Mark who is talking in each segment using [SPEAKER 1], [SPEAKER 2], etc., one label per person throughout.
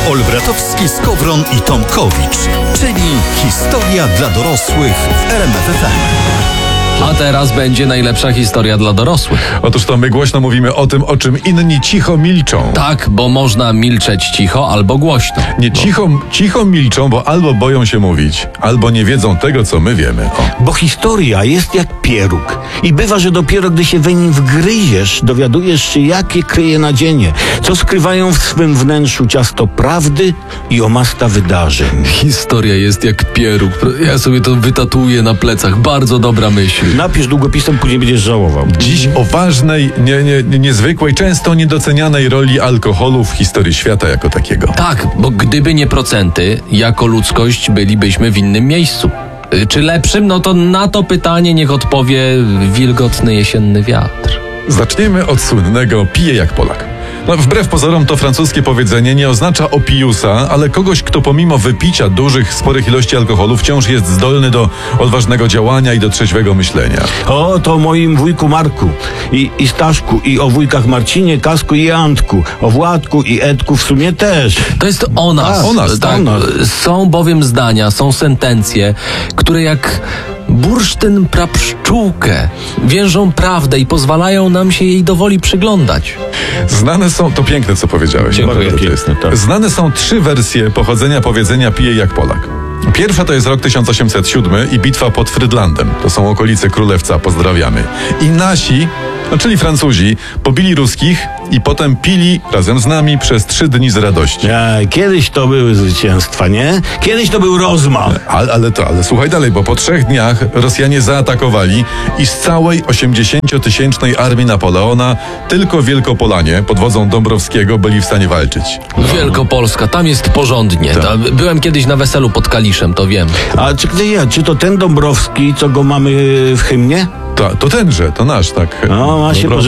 [SPEAKER 1] Olbratowski, Skowron i Tomkowicz, czyli historia dla dorosłych w RMF FM.
[SPEAKER 2] A teraz będzie najlepsza historia dla dorosłych.
[SPEAKER 3] Otóż to my głośno mówimy o tym, o czym inni cicho milczą.
[SPEAKER 2] Tak, bo można milczeć cicho albo głośno.
[SPEAKER 3] Nie, cicho milczą, bo albo boją się mówić, albo nie wiedzą tego, co my wiemy.
[SPEAKER 4] Bo historia jest jak pieróg. I bywa, że dopiero gdy się we nim wgryziesz, dowiadujesz się, jakie kryje nadzienie, co skrywają w swym wnętrzu ciasto prawdy i omasta wydarzeń.
[SPEAKER 2] Historia jest jak pieróg. Ja sobie to wytatuję na plecach. Bardzo dobra myśl.
[SPEAKER 4] Napisz długopisem, później będziesz żałował.
[SPEAKER 3] Dziś o ważnej, niezwykłej, często niedocenianej roli alkoholu w historii świata jako takiego.
[SPEAKER 2] Tak, bo gdyby nie procenty, jako ludzkość bylibyśmy w innym miejscu. Czy lepszym? No to na to pytanie niech odpowie wilgotny jesienny wiatr.
[SPEAKER 3] Zaczniemy od słynnego pije jak Polak. No, wbrew pozorom to francuskie powiedzenie nie oznacza opiusa, ale kogoś, kto pomimo wypicia sporych ilości alkoholu wciąż jest zdolny do odważnego działania i do trzeźwego myślenia.
[SPEAKER 4] O, to o moim wujku Marku i Staszku, i o wujkach Marcinie, Kasku i Antku, o Władku i Edku w sumie też.
[SPEAKER 2] To jest o nas.
[SPEAKER 3] O nas,
[SPEAKER 2] tak. Są bowiem zdania, są sentencje, które jak bursztyn prapszczółkę więżą prawdę i pozwalają nam się jej dowoli przyglądać.
[SPEAKER 3] Znane są, to piękne co powiedziałeś.
[SPEAKER 4] Dziękuję,
[SPEAKER 3] naprawdę,
[SPEAKER 4] piękne, tak.
[SPEAKER 3] Znane są 3 wersje pochodzenia powiedzenia pije jak Polak. Pierwsza to jest rok 1807 i bitwa pod Frydlandem. To są okolice Królewca, pozdrawiamy. I nasi, czyli Francuzi, pobili ruskich i potem pili razem z nami przez 3 dni z radości.
[SPEAKER 4] Kiedyś to były zwycięstwa, nie? Kiedyś to był rozmach.
[SPEAKER 3] Ale słuchaj dalej, bo po 3 dniach Rosjanie zaatakowali i z całej 80-tysięcznej armii Napoleona tylko Wielkopolanie pod wodzą Dąbrowskiego byli w stanie walczyć.
[SPEAKER 2] Wielkopolska, tam jest porządnie.
[SPEAKER 3] Tak.
[SPEAKER 2] Byłem kiedyś na weselu pod Kaliszem, to wiem.
[SPEAKER 4] A czy to ten Dąbrowski, co go mamy w hymnie?
[SPEAKER 3] To tenże, to nasz, tak.
[SPEAKER 4] No,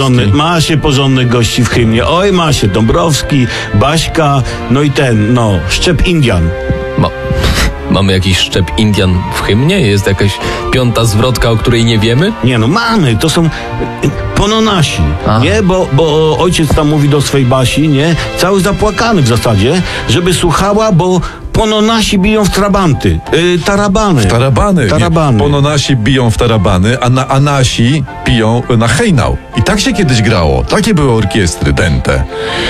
[SPEAKER 4] ma się porządnych gości w hymnie. Oj, ma się Dąbrowski, Baśka, no i Szczep Indian.
[SPEAKER 2] Mamy jakiś szczep Indian w hymnie? Jest jakaś 5. zwrotka, o której nie wiemy?
[SPEAKER 4] Nie, mamy, to są pononasi,
[SPEAKER 2] A.
[SPEAKER 4] nie? Bo ojciec tam mówi do swej Basi, nie? Cały zapłakany w zasadzie, żeby słuchała, bo pononasi biją w tarabany.
[SPEAKER 3] Tarabany. Nie, pononasi biją w tarabany, a nasi piją na hejnał. I tak się kiedyś grało. Takie były orkiestry dęte.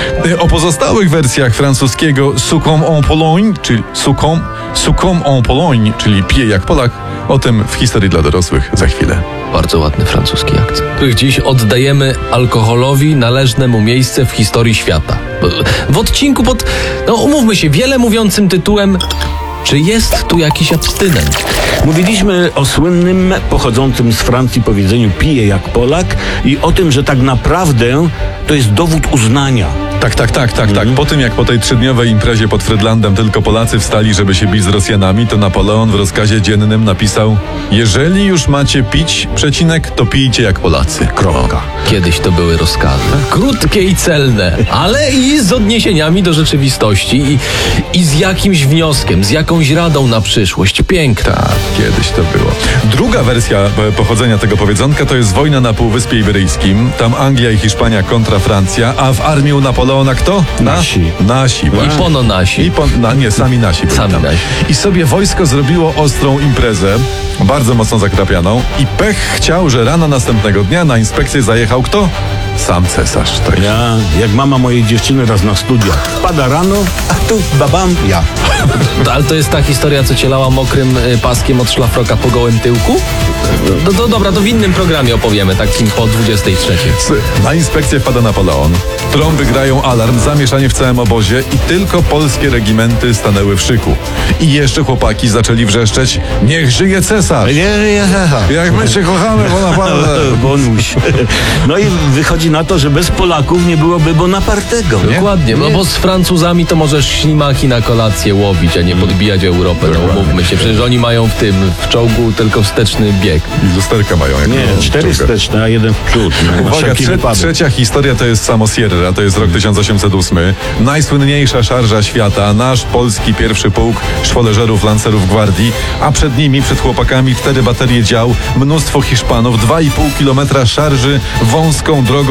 [SPEAKER 3] O pozostałych wersjach francuskiego Succombe en Pologne, czyli Succombe en Pologne, czyli pije jak Polak, o tym w historii dla dorosłych za chwilę.
[SPEAKER 2] Bardzo ładny francuski akcent. Dziś oddajemy alkoholowi należne mu miejsce w historii świata. W odcinku umówmy się, wiele mówiącym tytułem czy jest tu jakiś abstynent?
[SPEAKER 4] Mówiliśmy o słynnym, pochodzącym z Francji powiedzeniu pije jak Polak i o tym, że tak naprawdę to jest dowód uznania.
[SPEAKER 3] Tak. Po tym jak po tej 3-dniowej imprezie pod Frydlandem tylko Polacy wstali, żeby się bić z Rosjanami, to Napoleon w rozkazie dziennym napisał: jeżeli już macie pić, to pijcie jak Polacy.
[SPEAKER 4] Kropka.
[SPEAKER 2] Kiedyś to były rozkazy. Krótkie i celne, ale i z odniesieniami do rzeczywistości i z jakimś wnioskiem, z jakąś radą na przyszłość. Piękne.
[SPEAKER 3] Tak, kiedyś to było. Druga wersja pochodzenia tego powiedzonka to jest wojna na Półwyspie Iberyjskim. Tam Anglia i Hiszpania kontra Francja, a w armii u Napoleona kto? Nasi.
[SPEAKER 2] I pononasi.
[SPEAKER 3] Sami nasi. I sobie wojsko zrobiło ostrą imprezę, bardzo mocno zakrapianą, i pech chciał, że rano następnego dnia na inspekcję zajechał kto? Sam cesarz. Tak.
[SPEAKER 4] Jak mama mojej dziewczyny raz na studiach. Wpada rano, a tu babam ja.
[SPEAKER 2] Ale to jest ta historia, co cię lała mokrym paskiem od szlafroka po gołym tyłku? Dobra, to w innym programie opowiemy, takim po 23.
[SPEAKER 3] Na inspekcję wpada Napoleon. Trąby grają alarm, zamieszanie w całym obozie i tylko polskie regimenty stanęły w szyku. I jeszcze chłopaki zaczęli wrzeszczeć: niech żyje cesarz! Jak my się kochamy,
[SPEAKER 4] Bonuś. No i wychodzi na to, że bez Polaków nie byłoby Bonapartego.
[SPEAKER 2] Dokładnie, bo z Francuzami to możesz ślimaki na kolację łowić, a nie podbijać Europę. No umówmy się, przecież oni mają w czołgu tylko wsteczny bieg.
[SPEAKER 3] I lusterka mają.
[SPEAKER 4] 4 wsteczne, a 1 w przód.
[SPEAKER 3] Uwaga, trzecia historia to jest samo Sierra, to jest rok 1808. Najsłynniejsza szarża świata, nasz polski pierwszy pułk szwoleżerów lancerów gwardii, a przed nimi, przed chłopakami 4 baterie dział, mnóstwo Hiszpanów, 2,5 kilometra szarży wąską drogą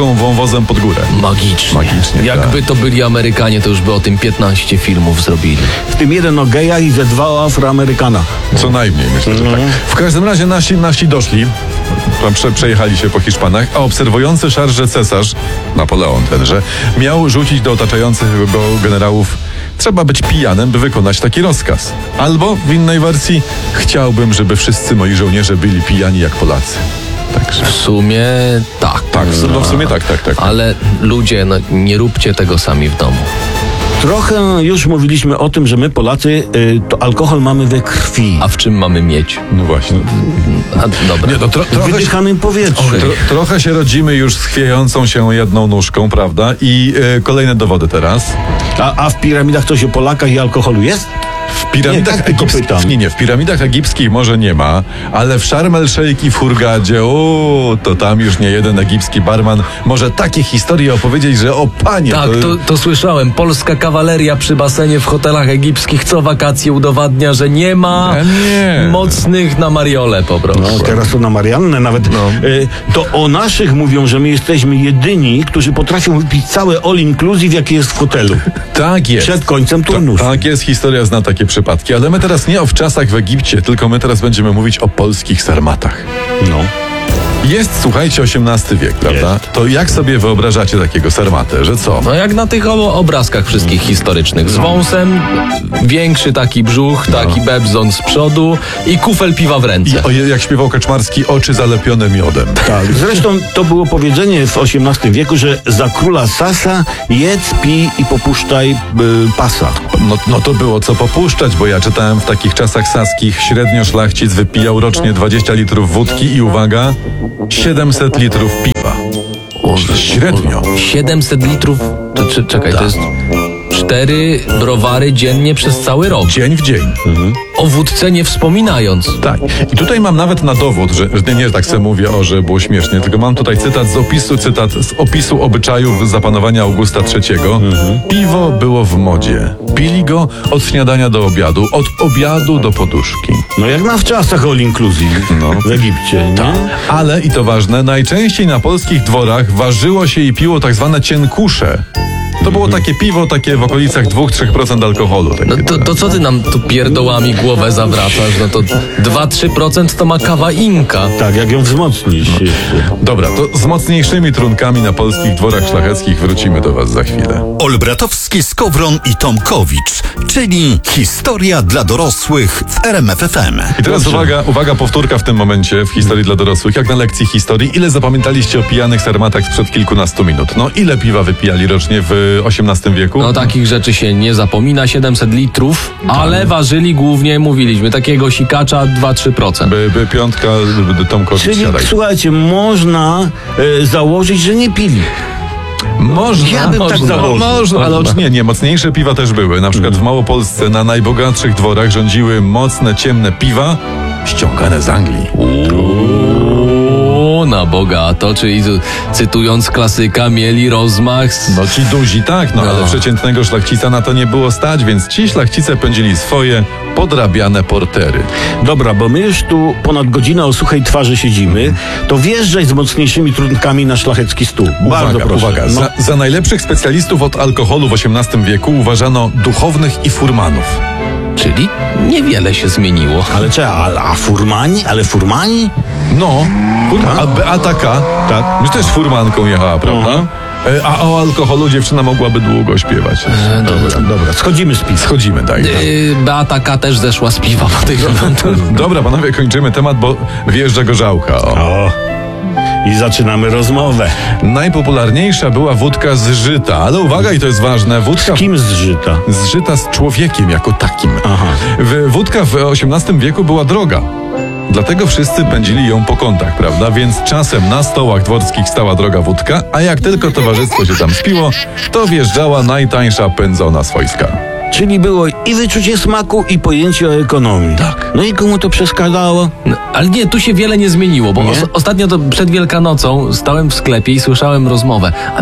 [SPEAKER 3] jeżdżą wąwozem pod górę.
[SPEAKER 2] Magicznie. Jakby to byli Amerykanie, to już by o tym 15 filmów zrobili.
[SPEAKER 4] W tym jeden o gejach i ze 2 o Afroamerykana.
[SPEAKER 3] Co najmniej, myślę, że tak. W każdym razie nasi doszli, przejechali się po Hiszpanach, a obserwujący szarże cesarz, Napoleon tenże, miał rzucić do otaczających go generałów: trzeba być pijanym, by wykonać taki rozkaz. Albo w innej wersji: chciałbym, żeby wszyscy moi żołnierze byli pijani jak Polacy. Także.
[SPEAKER 2] W sumie tak.
[SPEAKER 3] Tak, w sumie tak.
[SPEAKER 2] Ale ludzie, nie róbcie tego sami w domu.
[SPEAKER 4] Trochę już mówiliśmy o tym, że my Polacy to alkohol mamy we krwi.
[SPEAKER 2] A w czym mamy mieć?
[SPEAKER 3] No właśnie.
[SPEAKER 2] Dobra.
[SPEAKER 3] Nie,
[SPEAKER 4] W wydychanym powietrzu.
[SPEAKER 3] Trochę się rodzimy już z chwiejącą się jedną nóżką, prawda? I kolejne dowody teraz.
[SPEAKER 4] A w piramidach coś o Polakach i alkoholu jest?
[SPEAKER 3] W piramidach
[SPEAKER 4] pytam.
[SPEAKER 3] w piramidach egipskich może nie ma, ale w Sharm el-Sheikh i w Hurgadzie, to tam już nie jeden egipski barman może takie historie opowiedzieć, że o panie.
[SPEAKER 2] Tak, to słyszałem. Polska kawaleria przy basenie w hotelach egipskich co wakacje udowadnia, że nie ma mocnych na Mariole po prostu.
[SPEAKER 4] No, teraz to na Mariannę nawet. To o naszych mówią, że my jesteśmy jedyni, którzy potrafią wypić całe all inclusive, jakie jest w hotelu.
[SPEAKER 3] Tak jest.
[SPEAKER 4] Przed końcem turnusu.
[SPEAKER 3] Tak jest, historia zna takie przypadki, ale my teraz nie o wczasach w Egipcie, tylko my teraz będziemy mówić o polskich sarmatach.
[SPEAKER 4] No.
[SPEAKER 3] Jest, słuchajcie, XVIII wiek, prawda?
[SPEAKER 4] Jest.
[SPEAKER 3] To jak sobie wyobrażacie takiego sarmatę, że co?
[SPEAKER 2] No jak na tych obrazkach wszystkich historycznych. Z wąsem, większy taki brzuch, taki bebzon z przodu i kufel piwa w ręce.
[SPEAKER 3] Jak śpiewał Kaczmarski, oczy zalepione miodem.
[SPEAKER 4] Tak. Zresztą to było powiedzenie w XVIII wieku, że za króla Sasa jedz, pij i popuszczaj pasa.
[SPEAKER 3] No to było co popuszczać, bo ja czytałem w takich czasach saskich, średnio szlachcic wypijał rocznie 20 litrów wódki i uwaga, 700 litrów piwa. Średnio.
[SPEAKER 2] 700 litrów, czekaj, to jest 4 browary dziennie przez cały rok.
[SPEAKER 3] Dzień w dzień.
[SPEAKER 2] O wódce nie wspominając.
[SPEAKER 3] Tak. I tutaj mam nawet na dowód, że nie tak sobie mówię, że było śmiesznie, tylko mam tutaj cytat z opisu obyczajów zapanowania Augusta III. Piwo było w modzie. Pili go od śniadania do obiadu, od obiadu do poduszki.
[SPEAKER 4] No jak na wczasach all inclusive w Egipcie, nie?
[SPEAKER 3] Ale, i to ważne, najczęściej na polskich dworach ważyło się i piło tak zwane cienkusze. To było takie piwo, takie w okolicach 2-3% alkoholu.
[SPEAKER 2] To co ty nam tu pierdołami głowę zawracasz? No to 2-3% to ma kawa Inka.
[SPEAKER 4] Tak, jak ją wzmocnić jeszcze.
[SPEAKER 3] Dobra, to z mocniejszymi trunkami na polskich dworach szlacheckich wrócimy do was za chwilę.
[SPEAKER 1] Olbratowski, Skowron i Tomkowicz, czyli historia dla dorosłych w RMF FM.
[SPEAKER 3] I teraz uwaga, powtórka w tym momencie w historii dla dorosłych. Jak na lekcji historii, ile zapamiętaliście o pijanych sarmatach sprzed kilkunastu minut? No ile piwa wypijali rocznie w XVIII wieku?
[SPEAKER 2] No takich rzeczy się nie zapomina, 700 litrów, ale ważyli głównie, mówiliśmy, takiego sikacza 2-3%.
[SPEAKER 3] By piątka Tomkowicz
[SPEAKER 4] Czyli
[SPEAKER 3] siadaj.
[SPEAKER 4] słuchajcie, można założyć, że nie pili.
[SPEAKER 3] Można.
[SPEAKER 4] Ja bym tak założył.
[SPEAKER 3] Można, ale nie, mocniejsze piwa też były. Na przykład w Małopolsce na najbogatszych dworach rządziły mocne, ciemne piwa ściągane z Anglii.
[SPEAKER 2] Na bogato, czyli cytując klasyka, mieli rozmach.
[SPEAKER 3] No ci duzi tak, ale przeciętnego szlachcica na to nie było stać, więc ci szlachcice pędzili swoje podrabiane portery.
[SPEAKER 4] Dobra, bo my już tu ponad godzinę o suchej twarzy siedzimy, to wjeżdżaj z mocniejszymi trunkami na szlachecki stół. Bardzo proszę.
[SPEAKER 3] Uwaga. Za najlepszych specjalistów od alkoholu w XVIII wieku uważano duchownych i furmanów.
[SPEAKER 2] Czyli niewiele się zmieniło.
[SPEAKER 4] Ale furmani? Ale furmani?
[SPEAKER 3] No, a Beata K.
[SPEAKER 4] Tak.
[SPEAKER 3] Już też furmanką jechała, prawda? A o alkoholu dziewczyna mogłaby długo śpiewać.
[SPEAKER 4] Dobra, schodzimy z piwa.
[SPEAKER 3] Schodzimy, daj.
[SPEAKER 2] Beata K. też zeszła z piwa po tej
[SPEAKER 3] Dobra, panowie, kończymy temat, bo wjeżdża gorzałka.
[SPEAKER 4] I zaczynamy rozmowę.
[SPEAKER 3] Najpopularniejsza była wódka z żyta, ale uwaga, i to jest ważne, wódka...
[SPEAKER 4] Z kim z żyta?
[SPEAKER 3] Z żyta z człowiekiem jako takim. Wódka w XVIII wieku była droga. Dlatego wszyscy pędzili ją po kątach, prawda? Więc czasem na stołach dworskich stała droga wódka, a jak tylko towarzystwo się tam spiło, to wjeżdżała najtańsza pędzona swojska.
[SPEAKER 4] Czyli było i wyczucie smaku, i pojęcie o ekonomii.
[SPEAKER 3] Tak.
[SPEAKER 4] No i komu to przeszkadzało?
[SPEAKER 2] Ale nie, tu się wiele nie zmieniło, bo ostatnio to przed Wielkanocą stałem w sklepie i słyszałem rozmowę.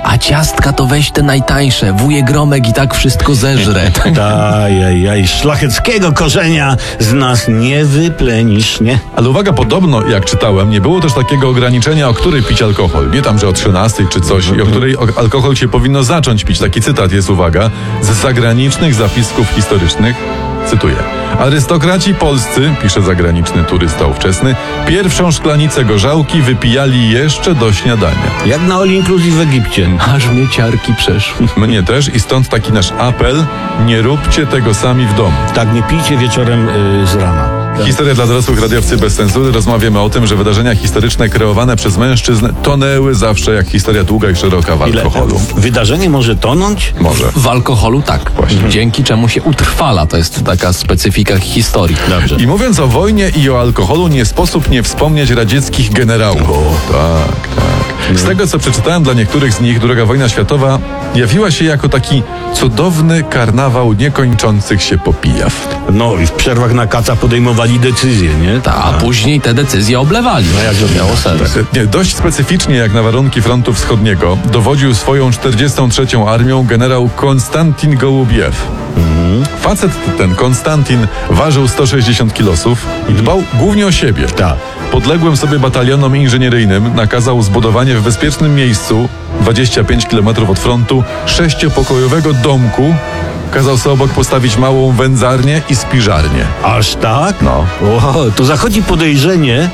[SPEAKER 2] A ciastka to weź te najtańsze. Wujek Romek i tak wszystko zeżre.
[SPEAKER 4] Ajajaj, szlacheckiego korzenia z nas nie wyplenisz, nie?
[SPEAKER 3] Ale uwaga, podobno, jak czytałem, nie było też takiego ograniczenia, o której pić alkohol. Nie tam, że o 13 czy coś, i o której alkohol się powinno zacząć pić. Taki cytat jest, uwaga, z zagranicznych zapisków historycznych. Cytuję. Arystokraci polscy, pisze zagraniczny turysta ówczesny, pierwszą szklanicę gorzałki wypijali jeszcze do śniadania.
[SPEAKER 4] Jak na all inclusive w Egipcie.
[SPEAKER 2] Aż mnie ciarki przeszły.
[SPEAKER 3] Mnie też i stąd taki nasz apel, nie róbcie tego sami w domu.
[SPEAKER 4] Tak, nie pijcie wieczorem z rana.
[SPEAKER 3] Historia dla dorosłych, radiowcy bez cenzury. Rozmawiamy o tym, że wydarzenia historyczne kreowane przez mężczyzn tonęły zawsze jak historia długa i szeroka w alkoholu.
[SPEAKER 4] Wydarzenie może tonąć?
[SPEAKER 3] Może.
[SPEAKER 2] W alkoholu tak.
[SPEAKER 3] Właśnie.
[SPEAKER 2] Dzięki czemu się utrwala. To jest taka specyfika historii.
[SPEAKER 4] Dobrze.
[SPEAKER 3] I mówiąc o wojnie i o alkoholu, nie sposób nie wspomnieć radzieckich generałów. Tak. Z tego, co przeczytałem, dla niektórych z nich II wojna światowa jawiła się jako taki cudowny karnawał niekończących się popijaw.
[SPEAKER 4] No i w przerwach na kaca podejmowali decyzje, nie?
[SPEAKER 2] A później te decyzje oblewali. No jak to miało sens.
[SPEAKER 3] Nie, dość specyficznie jak na warunki frontu wschodniego dowodził swoją 43. armią generał Konstantin Gołubiew. Facet ten, Konstantin, ważył 160 kilosów i dbał głównie o siebie.
[SPEAKER 4] Tak.
[SPEAKER 3] Podległym sobie batalionom inżynieryjnym nakazał zbudowanie w bezpiecznym miejscu, 25 km od frontu, 6-pokojowego domku. Kazał sobie obok postawić małą wędzarnię i spiżarnię.
[SPEAKER 4] Aż tak?
[SPEAKER 3] No.
[SPEAKER 4] O, to zachodzi podejrzenie,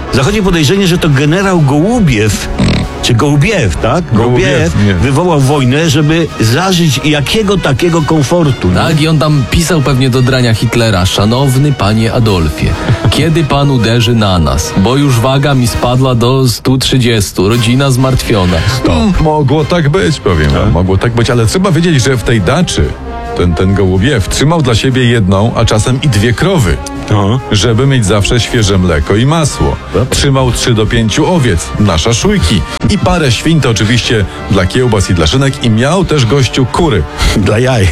[SPEAKER 4] że to generał Gołubiew, czy Gołubiew, tak?
[SPEAKER 3] Gołubiew, nie.
[SPEAKER 4] wywołał wojnę, żeby zażyć jakiego takiego komfortu. Nie?
[SPEAKER 2] Tak, i on tam pisał pewnie do drania Hitlera: szanowny panie Adolfie, kiedy pan uderzy na nas, bo już waga mi spadła do 130, rodzina zmartwiona.
[SPEAKER 3] Mogło tak być, powiem wam. Mogło tak być, ale trzeba wiedzieć, że w tej daczy ten Gołubiew trzymał dla siebie jedną, a czasem i 2 krowy, żeby mieć zawsze świeże mleko i masło. Trzymał 3 do 5 owiec na szaszłyki i parę świń, to oczywiście dla kiełbas i dla szynek, i miał też gościu kury.
[SPEAKER 4] Dla jaj.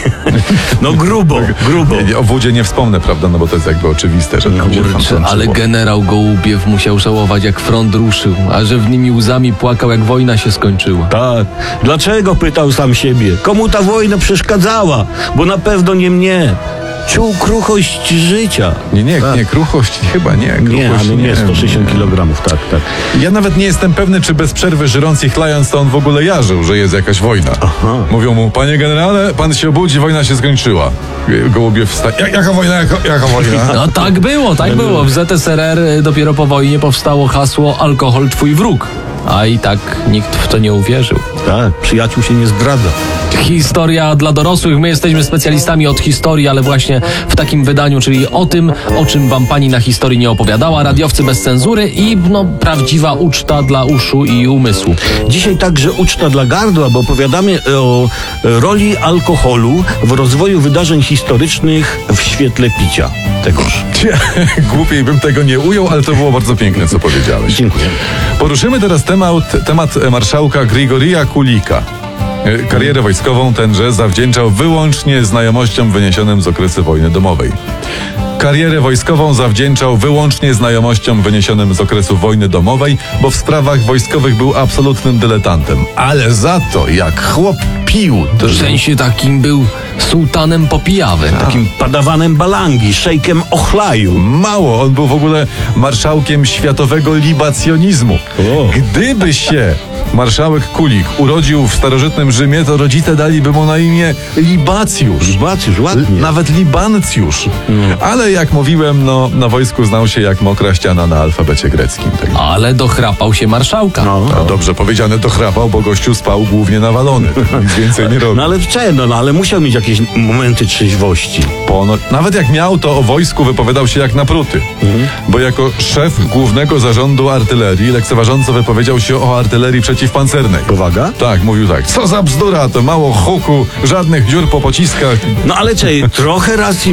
[SPEAKER 4] No grubo.
[SPEAKER 3] Nie, o wódzie nie wspomnę, prawda, no bo to jest jakby oczywiste, że tam
[SPEAKER 2] Kurczę, ale generał Gołubiew musiał żałować, jak front ruszył, a że w nimi łzami płakał, jak wojna się skończyła.
[SPEAKER 4] Tak. Dlaczego, pytał sam siebie? Komu ta wojna przeszkadzała? Bo na pewno nie mnie. Czuł kruchość życia.
[SPEAKER 3] Nie, kruchość chyba nie. Kruchość,
[SPEAKER 4] ale nie, 160 kg, tak.
[SPEAKER 3] Ja nawet nie jestem pewny, czy bez przerwy żyrąc i chlając, to on w ogóle jarzył, że jest jakaś wojna.
[SPEAKER 4] Aha.
[SPEAKER 3] Mówią mu: panie generale, pan się obudzi, wojna się skończyła. Gołubiew wstaje: jaka wojna, jaka wojna?
[SPEAKER 2] No tak było. W ZSRR dopiero po wojnie powstało hasło alkohol twój wróg. A i tak nikt w to nie uwierzył.
[SPEAKER 4] Tak, przyjaciół się nie zdradza.
[SPEAKER 2] Historia dla dorosłych. My jesteśmy specjalistami od historii, ale właśnie w takim wydaniu, czyli o tym, o czym wam pani na historii nie opowiadała. Radiowcy bez cenzury i prawdziwa uczta dla uszu i umysłu.
[SPEAKER 4] Dzisiaj także uczta dla gardła, bo opowiadamy o roli alkoholu w rozwoju wydarzeń historycznych w świetle picia tegoż.
[SPEAKER 3] Głupiej bym tego nie ujął, ale to było bardzo piękne, co powiedziałeś.
[SPEAKER 4] Dziękuję.
[SPEAKER 3] Poruszymy teraz temat marszałka Grigorija Kulika. Karierę wojskową tenże zawdzięczał wyłącznie znajomościom wyniesionym z okresu wojny domowej. Karierę wojskową zawdzięczał wyłącznie znajomościom wyniesionym z okresu wojny domowej, bo w sprawach wojskowych był absolutnym dyletantem. Ale za to, jak chłop pił...
[SPEAKER 2] W sensie takim był sułtanem popijawym.
[SPEAKER 4] Takim padawanem balangi, szejkiem ochlaju.
[SPEAKER 3] Mało, on był w ogóle marszałkiem światowego libacjonizmu. Gdyby się marszałek Kulik urodził w starożytnym Rzymie, to rodzice daliby mu na imię Libacjusz.
[SPEAKER 4] Libacjusz, ładnie.
[SPEAKER 3] Nawet Libancjusz. Ale jak mówiłem, na wojsku znał się jak mokra ściana na alfabecie greckim. Tak.
[SPEAKER 2] Ale dochrapał się marszałka.
[SPEAKER 3] No, dobrze powiedziane, dochrapał, bo gościu spał głównie nawalony. Nic więcej nie robił.
[SPEAKER 4] No ale ale musiał mieć jakieś momenty trzeźwości.
[SPEAKER 3] Nawet jak miał, to o wojsku wypowiadał się jak napruty. Bo jako szef głównego zarządu artylerii lekceważąco wypowiedział się o artylerii przeciwpancernej.
[SPEAKER 4] Powaga?
[SPEAKER 3] Tak, mówił tak: co za bzdura, to mało huku, żadnych dziur po pociskach.
[SPEAKER 4] No ale trochę racji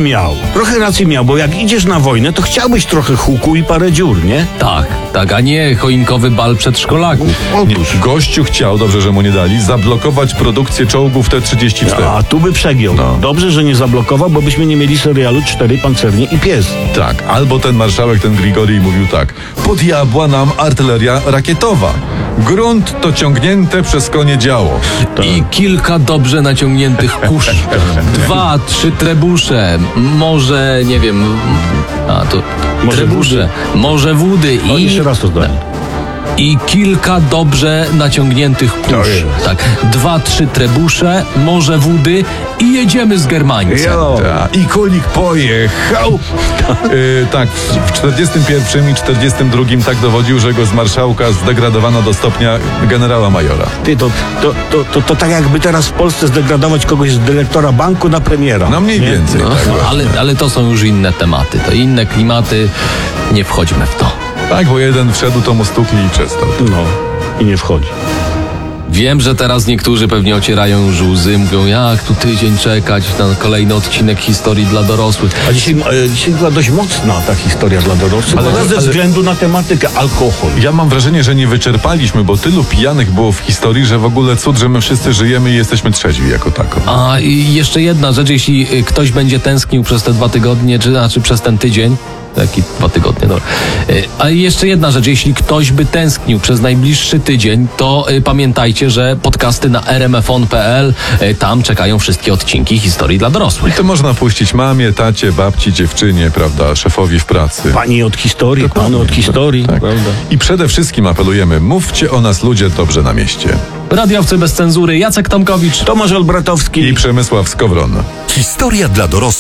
[SPEAKER 4] miał, bo jak idziesz na wojnę, to chciałbyś trochę huku i parę dziur, nie?
[SPEAKER 2] Tak, a nie choinkowy bal przedszkolaków.
[SPEAKER 4] Otóż.
[SPEAKER 3] Gościu chciał, dobrze, że mu nie dali, zablokować produkcję czołgów T-34.
[SPEAKER 4] A tu by przegiął. Dobrze, że nie zablokował, bo byśmy nie mieli serialu 4 pancernie i pies.
[SPEAKER 3] Tak, albo ten marszałek, ten Grigorij mówił tak: po diabła nam artyleria rakietowa. Grunt to ciągnięte przez konie działo.
[SPEAKER 2] I kilka dobrze naciągnięych kusz. 2, 3 trebusze. Może, nie wiem... to
[SPEAKER 4] Może
[SPEAKER 2] trebusze. Może wódy.
[SPEAKER 4] O, jeszcze raz to zdanie.
[SPEAKER 2] I kilka dobrze naciągniętych
[SPEAKER 3] To
[SPEAKER 2] kurz.
[SPEAKER 3] jest.
[SPEAKER 2] Tak. 2, 3 trebusze, może wódy i jedziemy z Germańcem.
[SPEAKER 3] I kulik pojechał. Tak, w 41 i 42 tak dowodził, że go z marszałka zdegradowano do stopnia generała majora.
[SPEAKER 4] Ty, to tak jakby teraz w Polsce zdegradować kogoś z dyrektora banku na premiera.
[SPEAKER 3] No mniej więcej.
[SPEAKER 2] No,
[SPEAKER 3] Tak, właśnie.
[SPEAKER 2] ale to są już inne tematy, to inne klimaty. Nie wchodźmy w to.
[SPEAKER 3] Tak, bo jeden wszedł, to mu stukli i przestał.
[SPEAKER 4] No, i nie wchodzi.
[SPEAKER 2] Wiem, że teraz niektórzy pewnie ocierają już łzy, mówią, jak tu tydzień czekać na kolejny odcinek historii dla dorosłych.
[SPEAKER 4] A dzisiaj była dość mocna ta historia dla dorosłych, ale ze względu na tematykę alkohol.
[SPEAKER 3] Ja mam wrażenie, że nie wyczerpaliśmy, bo tylu pijanych było w historii, że w ogóle cud, że my wszyscy żyjemy i jesteśmy trzeźwi jako tako.
[SPEAKER 2] A i jeszcze jedna rzecz, jeśli ktoś będzie tęsknił przez te 2 tygodnie, czy przez ten tydzień, jaki 2 tygodnie, no. A jeszcze jedna rzecz, jeśli ktoś by tęsknił przez najbliższy tydzień, to pamiętajcie, że podcasty na rmfon.pl, tam czekają wszystkie odcinki historii dla dorosłych.
[SPEAKER 3] To można puścić mamie, tacie, babci, dziewczynie, prawda, szefowi w pracy.
[SPEAKER 4] Pani od historii, panu od historii.
[SPEAKER 3] Tak.
[SPEAKER 4] Prawda?
[SPEAKER 3] I przede wszystkim apelujemy, mówcie o nas ludzie dobrze na mieście.
[SPEAKER 2] Radiowcy bez cenzury, Jacek Tomkowicz.
[SPEAKER 4] Tomasz Olbratowski.
[SPEAKER 3] I Przemysław Skowron.
[SPEAKER 1] Historia dla dorosłych.